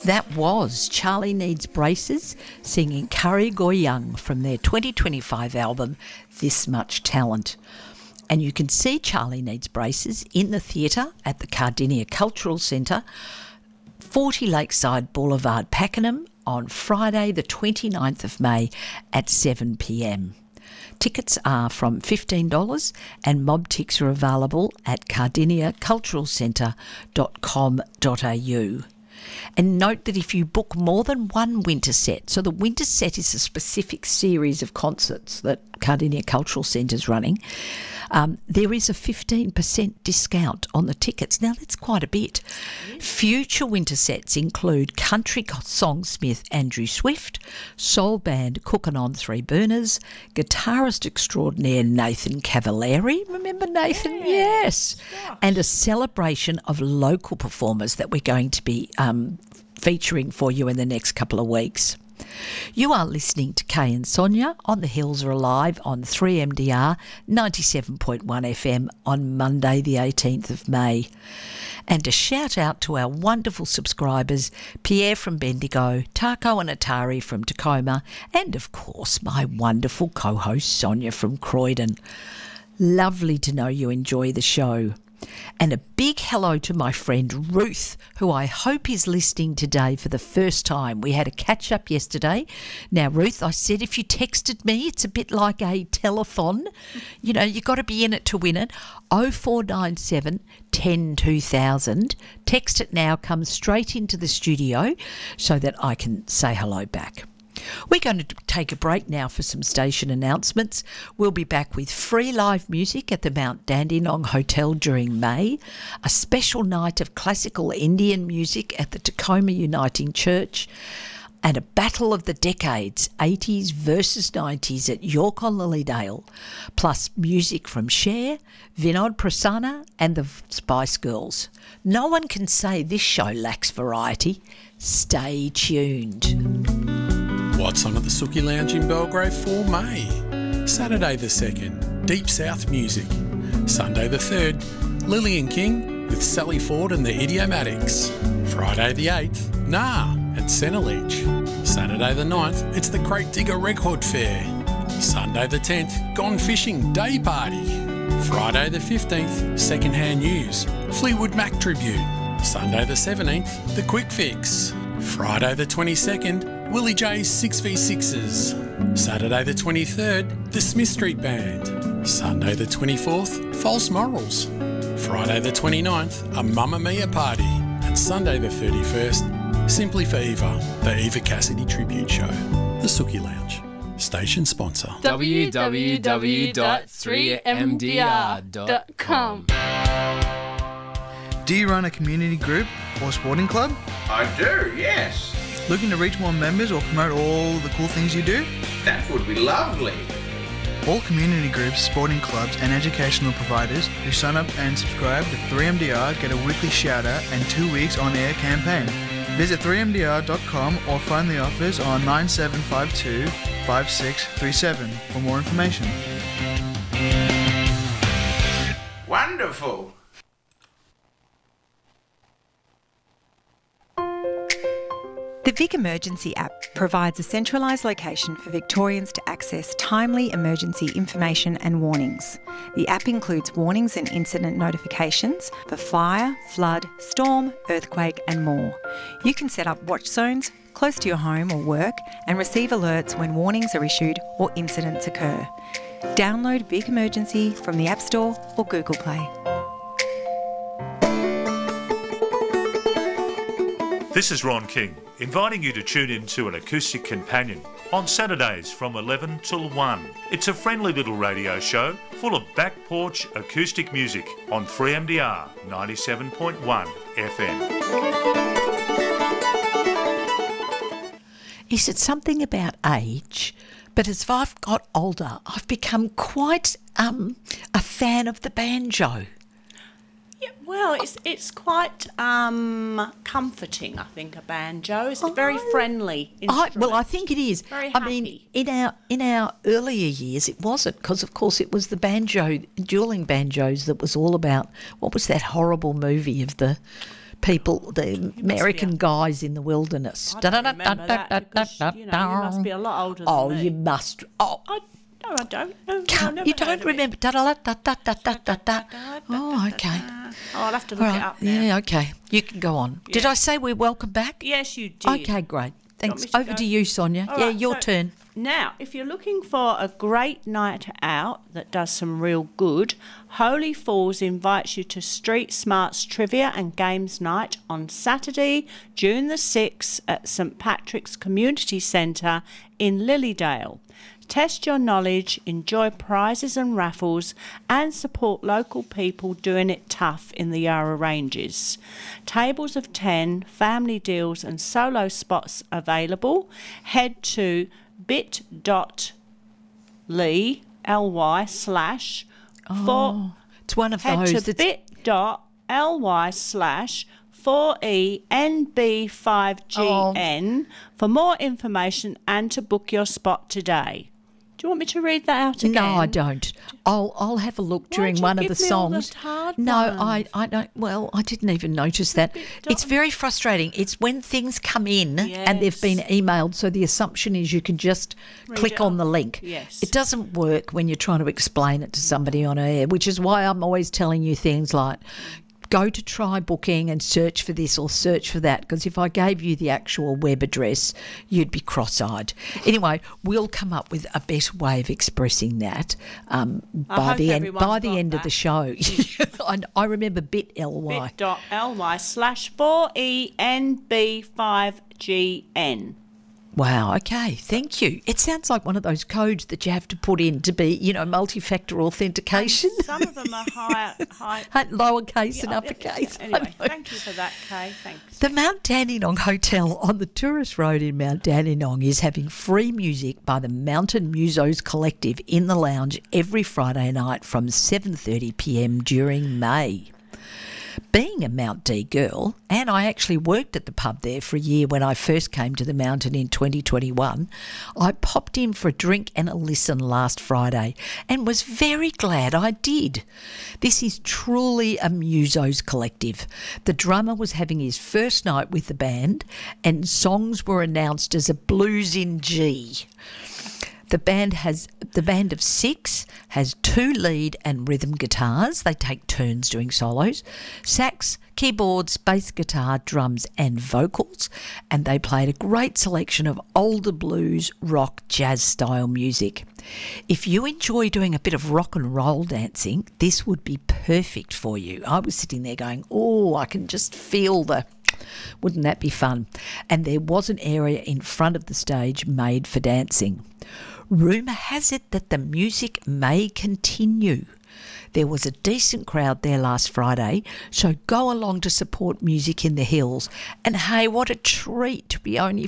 That was Charlie Needs Braces singing Curry Go Young from their 2025 album This Much Talent. And you can see Charlie Needs Braces in the theatre at the Cardinia Cultural Centre, 40 Lakeside Boulevard, Pakenham, on Friday the 29th of May at 7 p.m. Tickets are from $15 and mob ticks are available at cardiniaculturalcentre.com.au. And note that if you book more than one winter set, so the winter set is a specific series of concerts that Cardinia Cultural Centre is running, there is a 15% discount on the tickets. Now, that's quite a bit. Future winter sets include country songsmith Andrew Swift, soul band Cookin' on Three Burners, guitarist extraordinaire Nathan Cavallari. Remember Nathan? Yes. And a celebration of local performers that we're going to be featuring for you in the next couple of weeks. You are listening to Kay and Sonia on The Hills Are Alive on 3MDR 97.1 FM on Monday the 18th of May. And a shout out to our wonderful subscribers, Pierre from Bendigo, Taco and Atari from Tacoma, and of course my wonderful co-host Sonia from Croydon. Lovely to know you enjoy the show. And a big hello to my friend Ruth, who I hope is listening today for the first time. We had a catch-up yesterday. Now, Ruth, I said if you texted me, it's a bit like a telethon. You know, you've got to be in it to win it. 0497 10 2000. Text it now, comes straight into the studio so that I can say hello back. We're going to take a break now for some station announcements. We'll be back with free live music at the Mount Dandenong Hotel during May, a special night of classical Indian music at the Tacoma Uniting Church, and a battle of the decades, 80s versus 90s at York on Lilydale, plus music from Cher, Vinod Prasanna and the Spice Girls. No one can say this show lacks variety. Stay tuned. What's on at the Sookie Lounge in Belgrave for May? Saturday the 2nd, Deep South Music. Sunday the 3rd, Lillian King with Sally Ford and the Idiomatics. Friday the 8th, Nah and Centerledge. Saturday the 9th, it's the Crate Digger Record Fair. Sunday the 10th, Gone Fishing Day Party. Friday the 15th, Secondhand News, Fleetwood Mac Tribute. Sunday the 17th, The Quick Fix. Friday the 22nd, Willie J's 6v6s. Saturday the 23rd, the Smith Street Band. Sunday the 24th, False Morals. Friday the 29th, a Mamma Mia party. And Sunday the 31st, Simply for Eva, the Eva Cassidy Tribute Show. The Sookie Lounge. Station sponsor. www.3mdr.com. Do you run a community group or sporting club? I do, yes. Looking to reach more members or promote all the cool things you do? That would be lovely. All community groups, sporting clubs and educational providers who sign up and subscribe to 3MDR get a weekly shout out and 2 weeks on air campaign. Visit 3mdr.com or find the office on 9752 5637 for more information. Wonderful. The Vic Emergency app provides a centralised location for Victorians to access timely emergency information and warnings. The app includes warnings and incident notifications for fire, flood, storm, earthquake and more. You can set up watch zones close to your home or work and receive alerts when warnings are issued or incidents occur. Download Vic Emergency from the App Store or Google Play. This is Ron King, inviting you to tune in to An Acoustic Companion on Saturdays from 11 till 1. It's a friendly little radio show full of back porch acoustic music on 3MDR 97.1 FM. Is it something about age? But as I've got older, I've become quite a fan of the banjo. Yeah, well, it's quite comforting, I think, a banjo. It's a very friendly instrument. I think it is. Very happy. I mean, in our earlier years, it wasn't, because, of course, it was the banjo, dueling banjos that was all about, what was that horrible movie of the people, the American guys in the wilderness. I don't remember that because, you must be a lot older than me. You must. Oh, No, I don't. No, you don't remember? Oh, okay. I'll have to look it up now. Yeah, okay. You can go on. Yeah. Did I say we're welcome back? Yes, you did. Okay, great. Thanks. me to Over go? to you, Sonia. All Yeah, right, your so turn. Now, if you're looking for a great night out that does some real good, Holy Falls invites you to Street Smarts Trivia and Games Night on Saturday, June the 6th at St Patrick's Community Centre in Lilydale. Test your knowledge, enjoy prizes and raffles, and support local people doing it tough in the Yarra Ranges. Tables of 10, family deals and solo spots available. Head to bit.ly It's one of head those to that's bit.ly/4ENB5GN for more information and to book your spot today. Do you want me to read that out again? No, I don't. I'll have a look during one of the songs. No, I don't. Well, I didn't even notice that. It's very frustrating. It's when things come in and they've been emailed, so the assumption is you can just click on the link. Yes. It doesn't work when you're trying to explain it to somebody on air, which is why I'm always telling you things like, go to Try Booking and search for this or search for that, because if I gave you the actual web address, you'd be cross-eyed. Anyway, we'll come up with a better way of expressing that by the end of the show. I remember bit.ly. bit.ly/4ENB5GN. Wow, okay, thank you. It sounds like one of those codes that you have to put in to be, multi-factor authentication. And some of them are high. Lowercase and uppercase. Anyway, thank you for that, Kay. Thanks. The Mount Dandenong Hotel on the tourist road in Mount Dandenong is having free music by the Mountain Musos Collective in the lounge every Friday night from 7:30 p.m. during May. Being a Mount D girl, and I actually worked at the pub there for a year when I first came to the mountain in 2021, I popped in for a drink and a listen last Friday and was very glad I did. This is truly a Musos collective. The drummer was having his first night with the band and songs were announced as a blues in G. The band of 6 has 2 lead and rhythm guitars. They take turns doing solos, sax, keyboards, bass guitar, drums and vocals. And they played a great selection of older blues, rock, jazz style music. If you enjoy doing a bit of rock and roll dancing, this would be perfect for you. I was sitting there going, oh, I can just feel wouldn't that be fun? And there was an area in front of the stage made for dancing. Rumour has it that the music may continue. There was a decent crowd there last Friday, so go along to support Music in the Hills. And hey, what a treat to be only